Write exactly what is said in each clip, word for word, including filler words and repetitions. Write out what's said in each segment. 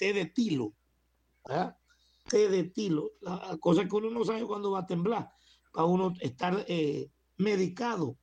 té de tilo, ¿verdad? Té de tilo, la cosa que uno no sabe cuándo va a temblar, para uno estar eh, medicado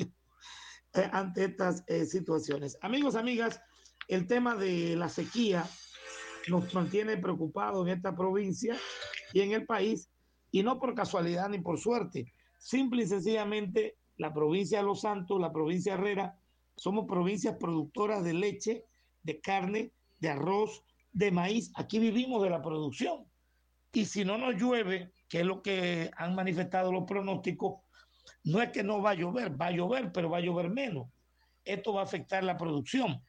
ante estas eh, situaciones. Amigos, amigas, el tema de la sequía nos mantiene preocupados en esta provincia y en el país, y no por casualidad ni por suerte, simple y sencillamente la provincia de Los Santos, la provincia de Herrera, somos provincias productoras de leche, de carne, de arroz, de maíz. Aquí vivimos de la producción. Y si no nos llueve, que es lo que han manifestado los pronósticos, no es que no va a llover, va a llover, pero va a llover menos. Esto va a afectar la producción.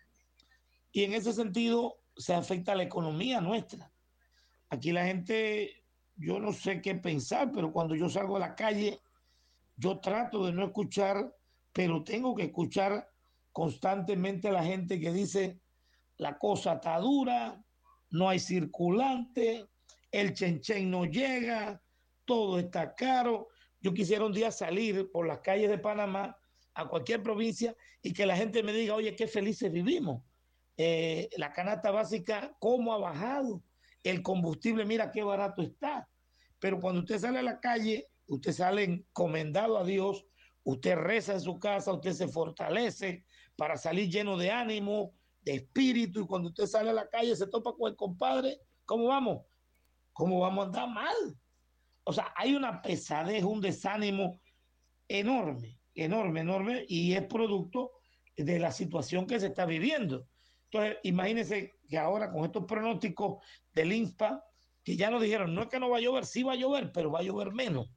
Y en ese sentido se afecta la economía nuestra. Aquí la gente, yo no sé qué pensar, pero cuando yo salgo a la calle, yo trato de no escuchar, pero tengo que escuchar constantemente a la gente que dice, la cosa está dura, no hay circulante, el chenchen no llega, todo está caro. Yo quisiera un día salir por las calles de Panamá a cualquier provincia y que la gente me diga, oye, qué felices vivimos. Eh, la canasta básica, ¿cómo ha bajado? El combustible, mira qué barato está. Pero cuando usted sale a la calle, usted sale encomendado a Dios, usted reza en su casa, usted se fortalece para salir lleno de ánimo, de espíritu, y cuando usted sale a la calle se topa con el compadre, ¿cómo vamos? ¿Cómo vamos a andar mal? O sea, hay una pesadez, un desánimo enorme, enorme, enorme, y es producto de la situación que se está viviendo. Entonces, imagínense que ahora con estos pronósticos del INSPA, que ya nos dijeron, no es que no va a llover, sí va a llover, pero va a llover menos.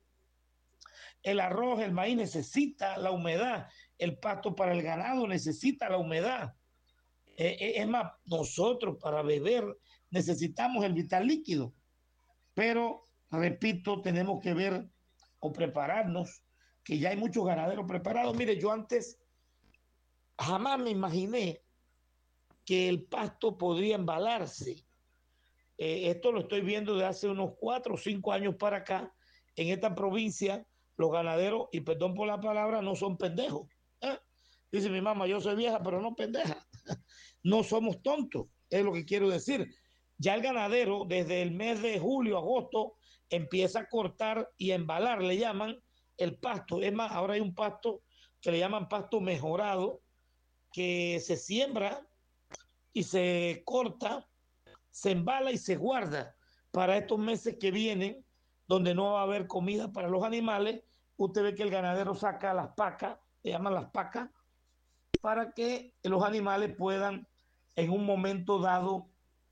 El arroz, el maíz necesita la humedad, el pasto para el ganado necesita la humedad. Eh, es más, nosotros para beber necesitamos el vital líquido, pero repito, tenemos que ver o prepararnos, que ya hay muchos ganaderos preparados. Mire, yo antes jamás me imaginé que el pasto podría embalarse. Eh, esto lo estoy viendo de hace unos cuatro o cinco años para acá. En esta provincia, los ganaderos, y perdón por la palabra, no son pendejos. ¿eh? Dice mi mamá, yo soy vieja, pero no pendeja. No somos tontos, es lo que quiero decir. Ya el ganadero, desde el mes de julio, agosto, empieza a cortar y a embalar, le llaman el pasto. Es más, ahora hay un pasto que le llaman pasto mejorado, que se siembra y se corta, se embala y se guarda para estos meses que vienen, donde no va a haber comida para los animales. Usted ve que el ganadero saca las pacas, le llaman las pacas, para que los animales puedan en un momento dado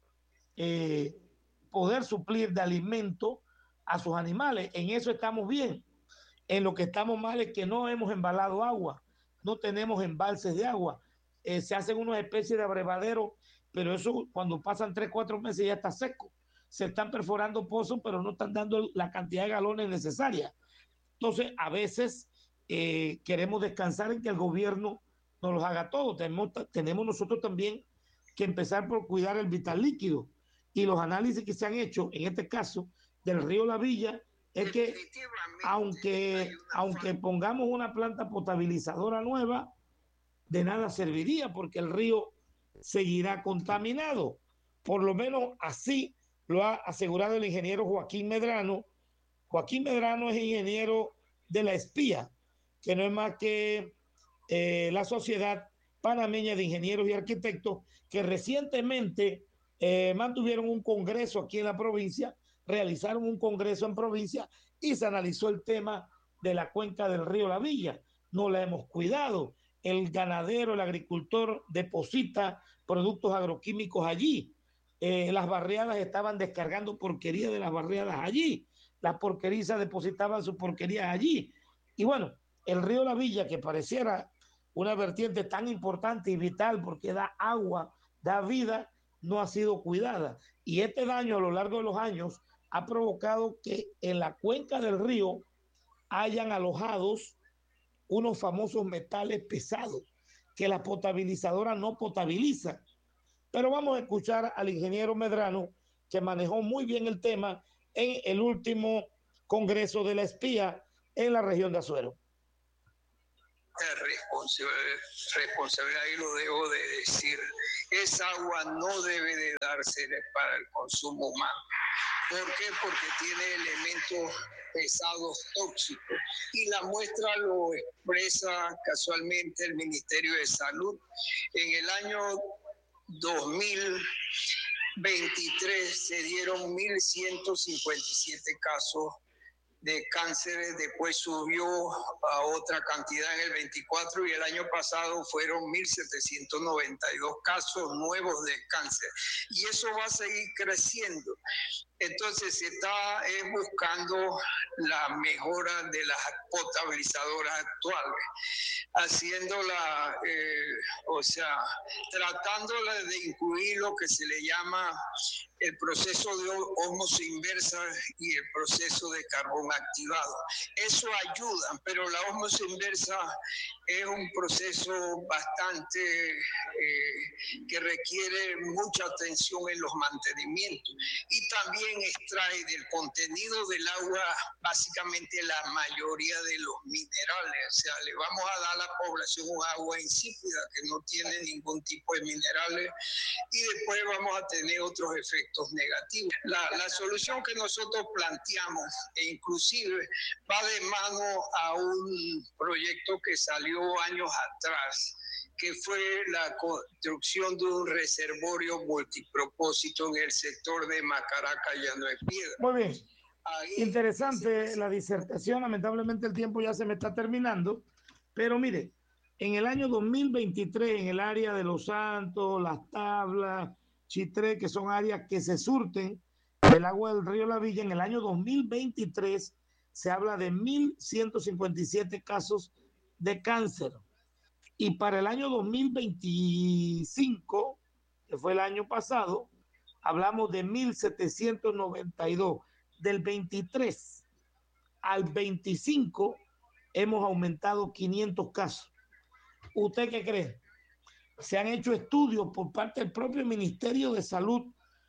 eh, poder suplir de alimento a sus animales. En eso estamos bien. En lo que estamos mal es que no hemos embalado agua, no tenemos embalses de agua. Eh, se hacen unas especies de abrevaderos, pero eso cuando pasan tres, cuatro meses ya está seco. Se están perforando pozos, pero no están dando la cantidad de galones necesaria. Entonces, a veces eh, queremos descansar en que el gobierno nos los haga todo. Tenemos, tenemos nosotros también que empezar por cuidar el vital líquido. Y los análisis que se han hecho, en este caso, del río La Villa, es que aunque, aunque pongamos una planta potabilizadora nueva, de nada serviría porque el río seguirá contaminado. Por lo menos así lo ha asegurado el ingeniero Joaquín Medrano. Joaquín Medrano es ingeniero de la Espía, que no es más que eh, la Sociedad Panameña de Ingenieros y Arquitectos, que recientemente eh, mantuvieron un congreso aquí en la provincia, realizaron un congreso en provincia y se analizó el tema de la cuenca del río La Villa. No la hemos cuidado. El ganadero, el agricultor deposita productos agroquímicos allí. Eh, las barriadas estaban descargando porquería de las barriadas allí. Las porquerizas depositaban su porquería allí. Y bueno, el río La Villa, que pareciera una vertiente tan importante y vital porque da agua, da vida, no ha sido cuidada. Y este daño a lo largo de los años ha provocado que en la cuenca del río hayan alojados unos famosos metales pesados que la potabilizadora no potabiliza. Pero vamos a escuchar al ingeniero Medrano, que manejó muy bien el tema en el último congreso de la Espía en la región de Azuero. falta de responsabilidad, responsabilidad, y lo debo de decir. Esa agua no debe de darse para el consumo humano. ¿Por qué? Porque tiene elementos pesados tóxicos. Y la muestra lo expresa casualmente el Ministerio de Salud. En el año dos mil veintitrés se dieron mil ciento cincuenta y siete casos de cánceres, después subió a otra cantidad en el veinticuatro y el año pasado fueron mil setecientos noventa y dos casos nuevos de cáncer. Y eso va a seguir creciendo. Entonces se está eh, buscando la mejora de las potabilizadoras actuales, haciéndola, eh, o sea, tratándola de incluir lo que se le llama el proceso de ósmosis inversa y el proceso de carbón activado. Eso ayuda, pero la ósmosis inversa es un proceso bastante eh, que requiere mucha atención en los mantenimientos, y también extrae del contenido del agua básicamente la mayoría de los minerales. O sea, le vamos a dar a la población un agua insípida que no tiene ningún tipo de minerales, y después vamos a tener otros efectos negativos. La, la solución que nosotros planteamos, e inclusive va de mano a un proyecto que salió años atrás, que fue la construcción de un reservorio multipropósito en el sector de Macaraca, Llano de Piedra. Muy bien. Ahí interesante la disertación. Lamentablemente el tiempo ya se me está terminando, pero mire, en el año dos mil veintitrés, en el área de Los Santos, Las Tablas, Chitré, que son áreas que se surten del agua del río La Villa, en el año dos mil veintitrés se habla de mil ciento cincuenta y siete casos de cáncer. Y para el año dos mil veinticinco, que fue el año pasado, hablamos de mil setecientos noventa y dos. Del veintitrés al veinticinco hemos aumentado quinientos casos. ¿Usted qué cree? Se han hecho estudios por parte del propio Ministerio de Salud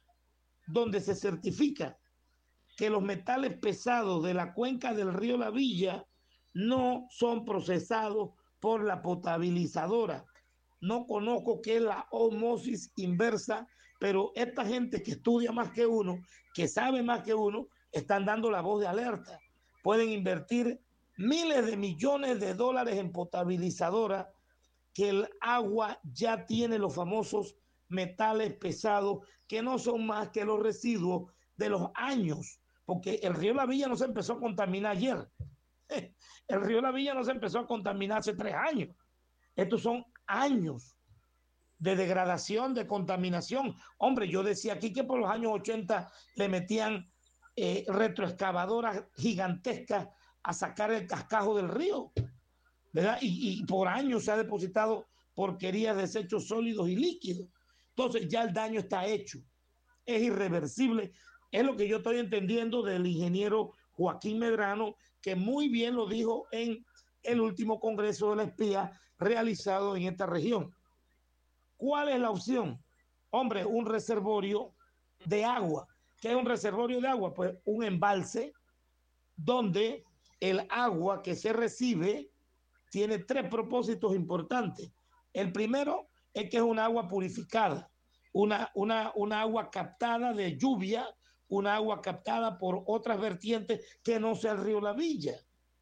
donde se certifica que los metales pesados de la cuenca del río La Villa no son procesados por la potabilizadora. No conozco qué es la osmosis inversa, pero esta gente que estudia más que uno, que sabe más que uno, están dando la voz de alerta. Pueden invertir miles de millones de dólares en potabilizadora, que el agua ya tiene los famosos metales pesados, que no son más que los residuos de los años, porque el río La Villa no se empezó a contaminar ayer. El río La Villa no se empezó a contaminar hace tres años. Estos son años de degradación, de contaminación. Hombre, yo decía aquí que por los años ochenta le metían eh, retroexcavadoras gigantescas a sacar el cascajo del río, ¿verdad? Y, y por años se ha depositado porquerías, desechos sólidos y líquidos. Entonces ya el daño está hecho, es irreversible. Es lo que yo estoy entendiendo del ingeniero Joaquín Medrano, que muy bien lo dijo en el último Congreso de la Espía realizado en esta región. ¿Cuál es la opción? Hombre, un reservorio de agua. ¿Qué es un reservorio de agua? Pues un embalse donde el agua que se recibe tiene tres propósitos importantes. El primero es que es un agua purificada, una, una, una agua captada de lluvia, una agua captada por otras vertientes que no sea el río La Villa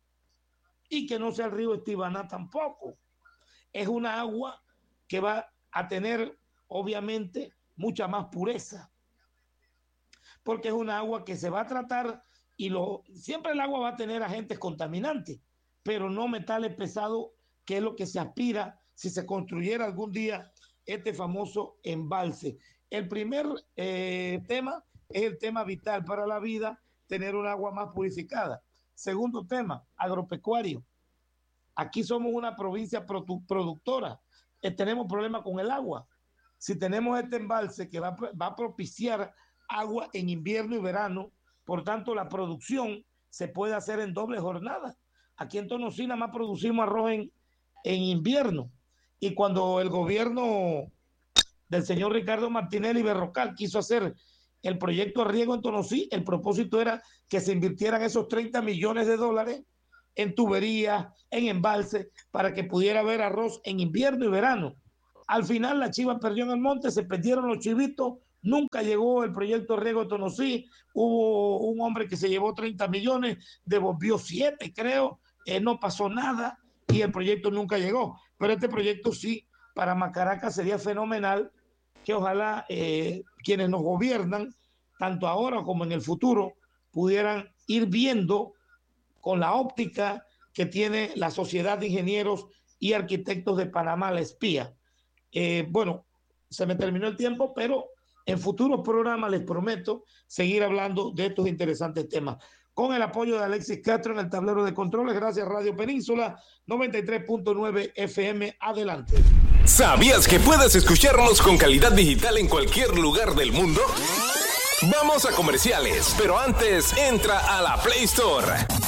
y que no sea el río Estibaná tampoco. Es una agua que va a tener, obviamente, mucha más pureza, porque es una agua que se va a tratar y lo, siempre el agua va a tener agentes contaminantes, pero no metales pesados, que es lo que se aspira si se construyera algún día este famoso embalse. El primer eh, tema es el tema vital para la vida, tener un agua más purificada. Segundo tema, agropecuario. Aquí somos una provincia produ productora, eh, tenemos problemas con el agua. Si tenemos este embalse que va, va a propiciar agua en invierno y verano, por tanto la producción se puede hacer en doble jornada. Aquí en Tonosí nada más producimos arroz en, en invierno, y cuando el gobierno del señor Ricardo Martinelli Berrocal quiso hacer el proyecto de riego en Tonosí, el propósito era que se invirtieran esos treinta millones de dólares en tuberías, en embalse, para que pudiera haber arroz en invierno y verano. Al final la chiva perdió en el monte, se perdieron los chivitos, nunca llegó el proyecto Riego de Tonosí, hubo un hombre que se llevó treinta millones, devolvió siete creo, eh, no pasó nada y el proyecto nunca llegó. Pero este proyecto sí, para Macaracas sería fenomenal, que ojalá eh, quienes nos gobiernan, tanto ahora como en el futuro, pudieran ir viendo con la óptica que tiene la Sociedad de Ingenieros y Arquitectos de Panamá, la espía. Eh, bueno, se me terminó el tiempo, pero en futuros programas les prometo seguir hablando de estos interesantes temas. Con el apoyo de Alexis Castro en el tablero de controles, gracias Radio Península, noventa y tres punto nueve F M, adelante. ¿Sabías que puedes escucharnos con calidad digital en cualquier lugar del mundo? Vamos a comerciales, pero antes entra a la Play Store.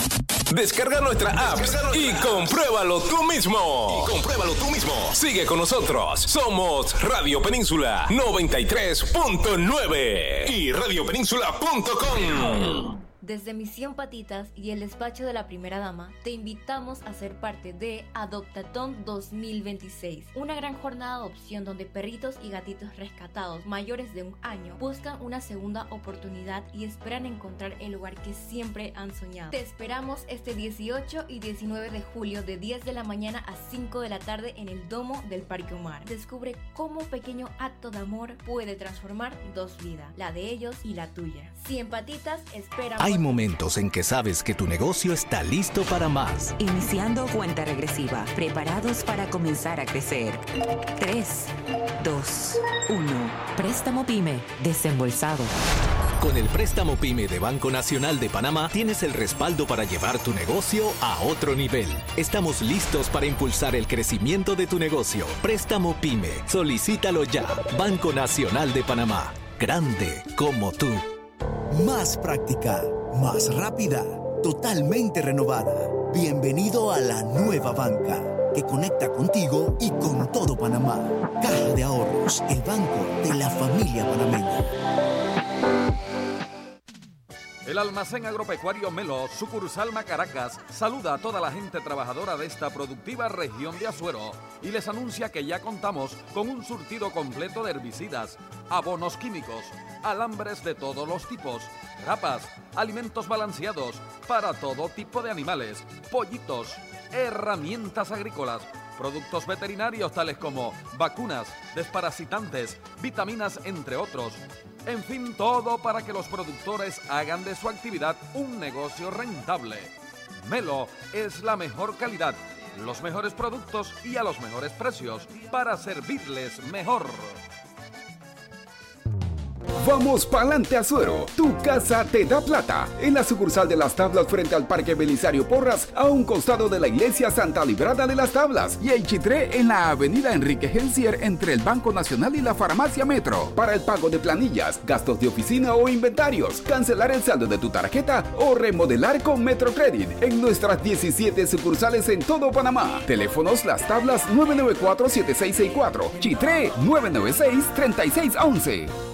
Descarga nuestra app y compruébalo tú mismo. Y compruébalo tú mismo. Sigue con nosotros. Somos Radio Península noventa y tres punto nueve y radio península punto com. Desde Misión Patitas y el despacho de la primera dama, te invitamos a ser parte de Adoptatón dos mil veintiséis, una gran jornada de adopción donde perritos y gatitos rescatados mayores de un año buscan una segunda oportunidad y esperan encontrar el hogar que siempre han soñado. Te esperamos este dieciocho y diecinueve de julio de diez de la mañana a cinco de la tarde en el domo del Parque Omar. Descubre cómo un pequeño acto de amor puede transformar dos vidas, la de ellos y la tuya. Cien Patitas espera. Hay momentos en que sabes que tu negocio está listo para más. Iniciando cuenta regresiva, preparados para comenzar a crecer. tres, dos, uno. Préstamo PYME desembolsado. Con el préstamo PYME de Banco Nacional de Panamá tienes el respaldo para llevar tu negocio a otro nivel. Estamos listos para impulsar el crecimiento de tu negocio. Préstamo PYME. Solicítalo ya. Banco Nacional de Panamá. Grande como tú. Más práctica, más rápida, totalmente renovada. Bienvenido a la nueva banca que conecta contigo y con todo Panamá. Caja de Ahorros, el banco de la familia panameña. El almacén agropecuario Melo, sucursal Macaracas, saluda a toda la gente trabajadora de esta productiva región de Azuero y les anuncia que ya contamos con un surtido completo de herbicidas, abonos químicos, alambres de todos los tipos, grapas, alimentos balanceados para todo tipo de animales, pollitos, herramientas agrícolas, productos veterinarios tales como vacunas, desparasitantes, vitaminas, entre otros. En fin, todo para que los productores hagan de su actividad un negocio rentable. Melo es la mejor calidad, los mejores productos y a los mejores precios para servirles mejor. Vamos pa'lante Azuero, tu casa te da plata. En la sucursal de Las Tablas frente al Parque Belisario Porras, a un costado de la iglesia Santa Librada de Las Tablas. Y en Chitré en la avenida Enrique Gencier entre el Banco Nacional y la Farmacia Metro. Para el pago de planillas, gastos de oficina o inventarios, cancelar el saldo de tu tarjeta o remodelar con Metrocredit. En nuestras diecisiete sucursales en todo Panamá. Teléfonos Las Tablas nueve nueve cuatro, siete seis seis cuatro. Chitré nueve nueve seis, tres seis uno uno.